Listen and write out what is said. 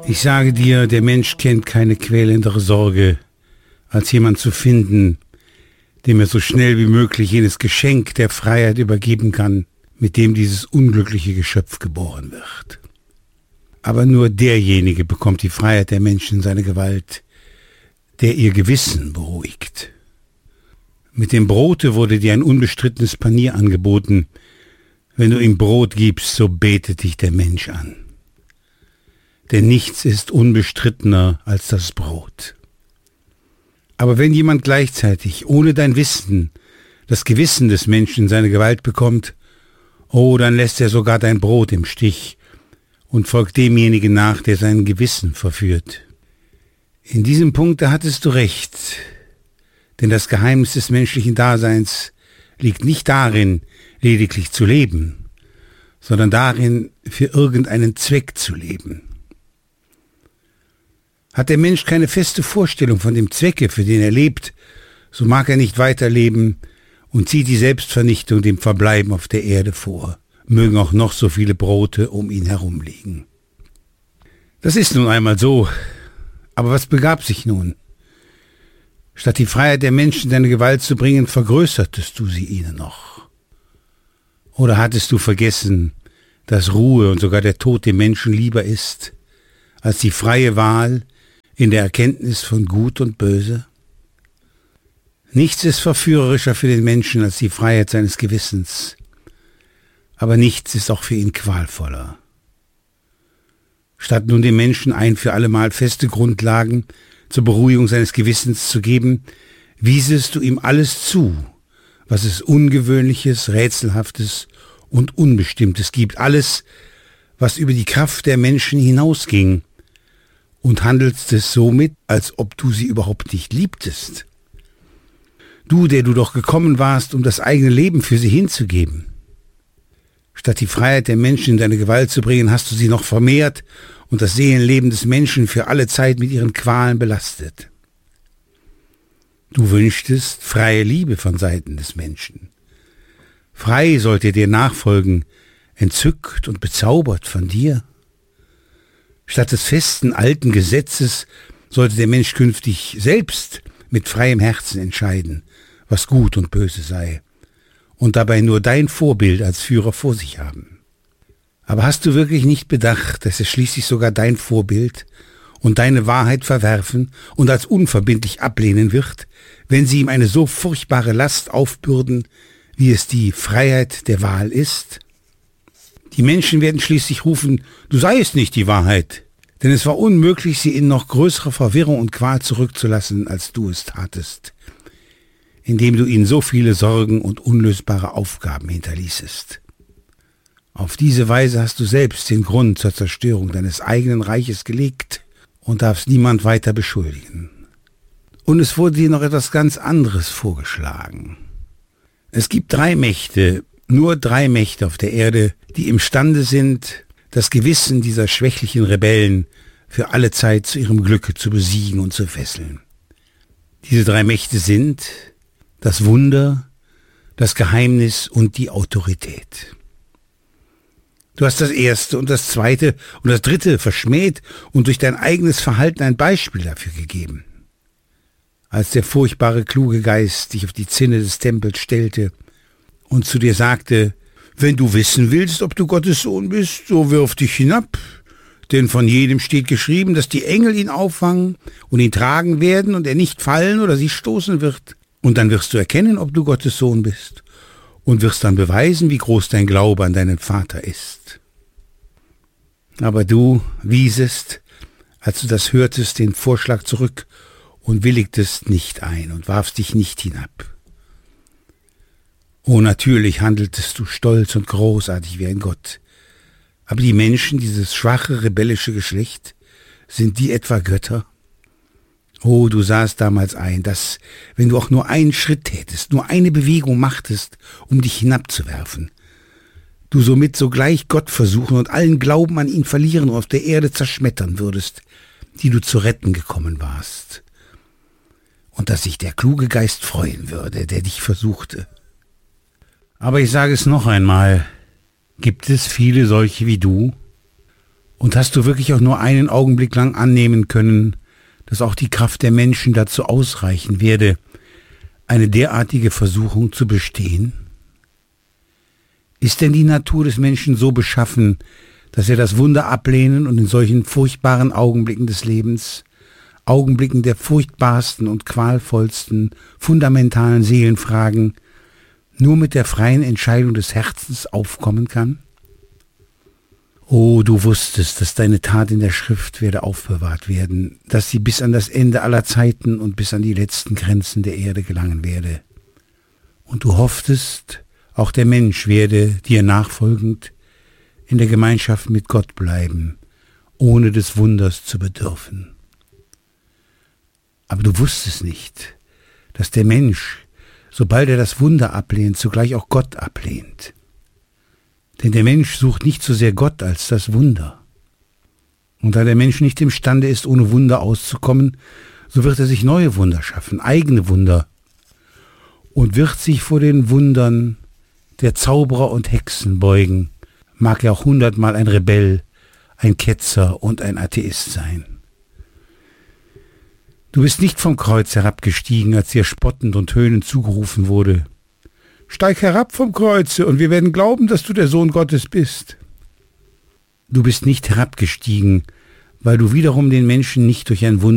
Ich sage dir, der Mensch kennt keine quälendere Sorge, als jemand zu finden, dem er so schnell wie möglich jenes Geschenk der Freiheit übergeben kann, mit dem dieses unglückliche Geschöpf geboren wird. Aber nur derjenige bekommt die Freiheit der Menschen in seine Gewalt, der ihr Gewissen beruhigt. Mit dem Brote wurde dir ein unbestrittenes Panier angeboten. Wenn du ihm Brot gibst, so betet dich der Mensch an. Denn nichts ist unbestrittener als das Brot. Aber wenn jemand gleichzeitig, ohne dein Wissen, das Gewissen des Menschen in seine Gewalt bekommt, oh, dann lässt er sogar dein Brot im Stich und folgt demjenigen nach, der sein Gewissen verführt. In diesem Punkt, da hattest du recht, denn das Geheimnis des menschlichen Daseins liegt nicht darin, lediglich zu leben, sondern darin, für irgendeinen Zweck zu leben. Hat der Mensch keine feste Vorstellung von dem Zwecke, für den er lebt, so mag er nicht weiterleben und zieht die Selbstvernichtung dem Verbleiben auf der Erde vor, mögen auch noch so viele Brote um ihn herum liegen. Das ist nun einmal so, aber was begab sich nun? Statt die Freiheit der Menschen in deine Gewalt zu bringen, vergrößertest du sie ihnen noch. Oder hattest du vergessen, dass Ruhe und sogar der Tod dem Menschen lieber ist, als die freie Wahl in der Erkenntnis von Gut und Böse? Nichts ist verführerischer für den Menschen als die Freiheit seines Gewissens, aber nichts ist auch für ihn qualvoller. Statt nun dem Menschen ein für allemal feste Grundlagen zur Beruhigung seines Gewissens zu geben, wiesest du ihm alles zu, was es Ungewöhnliches, Rätselhaftes und Unbestimmtes gibt, alles, was über die Kraft der Menschen hinausging, und handelst es somit, als ob du sie überhaupt nicht liebtest. Du, der du doch gekommen warst, um das eigene Leben für sie hinzugeben. Statt die Freiheit der Menschen in deine Gewalt zu bringen, hast du sie noch vermehrt und das Seelenleben des Menschen für alle Zeit mit ihren Qualen belastet. Du wünschtest freie Liebe von Seiten des Menschen. Frei sollte er dir nachfolgen, entzückt und bezaubert von dir. Statt des festen alten Gesetzes sollte der Mensch künftig selbst mit freiem Herzen entscheiden, was gut und böse sei, und dabei nur dein Vorbild als Führer vor sich haben. Aber hast du wirklich nicht bedacht, dass er schließlich sogar dein Vorbild und deine Wahrheit verwerfen und als unverbindlich ablehnen wird, wenn sie ihm eine so furchtbare Last aufbürden, wie es die Freiheit der Wahl ist? Die Menschen werden schließlich rufen, du seiest nicht die Wahrheit, denn es war unmöglich, sie in noch größere Verwirrung und Qual zurückzulassen, als du es tatest, indem du ihnen so viele Sorgen und unlösbare Aufgaben hinterließest. Auf diese Weise hast du selbst den Grund zur Zerstörung deines eigenen Reiches gelegt und darfst niemand weiter beschuldigen. Und es wurde dir noch etwas ganz anderes vorgeschlagen. Es gibt nur drei Mächte auf der Erde, die imstande sind, das Gewissen dieser schwächlichen Rebellen für alle Zeit zu ihrem Glücke zu besiegen und zu fesseln. Diese drei Mächte sind das Wunder, das Geheimnis und die Autorität. Du hast das erste und das zweite und das dritte verschmäht und durch dein eigenes Verhalten ein Beispiel dafür gegeben. Als der furchtbare kluge Geist dich auf die Zinne des Tempels stellte und zu dir sagte, wenn du wissen willst, ob du Gottes Sohn bist, so wirf dich hinab, denn von jedem steht geschrieben, dass die Engel ihn auffangen und ihn tragen werden und er nicht fallen oder sich stoßen wird. Und dann wirst du erkennen, ob du Gottes Sohn bist und wirst dann beweisen, wie groß dein Glaube an deinen Vater ist. Aber du wiesest, als du das hörtest, den Vorschlag zurück und willigtest nicht ein und warfst dich nicht hinab. Oh, natürlich handeltest du stolz und großartig wie ein Gott. Aber die Menschen, dieses schwache, rebellische Geschlecht, sind die etwa Götter? Oh, du sahst damals ein, dass, wenn du auch nur einen Schritt tätest, nur eine Bewegung machtest, um dich hinabzuwerfen, du somit sogleich Gott versuchen und allen Glauben an ihn verlieren und auf der Erde zerschmettern würdest, die du zu retten gekommen warst. Und dass sich der kluge Geist freuen würde, der dich versuchte. Aber ich sage es noch einmal, gibt es viele solche wie du? Und hast du wirklich auch nur einen Augenblick lang annehmen können, dass auch die Kraft der Menschen dazu ausreichen werde, eine derartige Versuchung zu bestehen? Ist denn die Natur des Menschen so beschaffen, dass er das Wunder ablehnen und in solchen furchtbaren Augenblicken des Lebens, Augenblicken der furchtbarsten und qualvollsten, fundamentalen Seelenfragen, nur mit der freien Entscheidung des Herzens aufkommen kann? Oh, du wusstest, dass deine Tat in der Schrift werde aufbewahrt werden, dass sie bis an das Ende aller Zeiten und bis an die letzten Grenzen der Erde gelangen werde. Und du hofftest, auch der Mensch werde dir nachfolgend in der Gemeinschaft mit Gott bleiben, ohne des Wunders zu bedürfen. Aber du wusstest nicht, dass der Mensch, sobald er das Wunder ablehnt, zugleich auch Gott ablehnt. Denn der Mensch sucht nicht so sehr Gott als das Wunder. Und da der Mensch nicht imstande ist, ohne Wunder auszukommen, so wird er sich neue Wunder schaffen, eigene Wunder, und wird sich vor den Wundern der Zauberer und Hexen beugen, mag er auch 100-mal ein Rebell, ein Ketzer und ein Atheist sein. Du bist nicht vom Kreuz herabgestiegen, als dir spottend und höhnend zugerufen wurde: Steig herab vom Kreuze, und wir werden glauben, dass du der Sohn Gottes bist. Du bist nicht herabgestiegen, weil du wiederum den Menschen nicht durch ein Wunder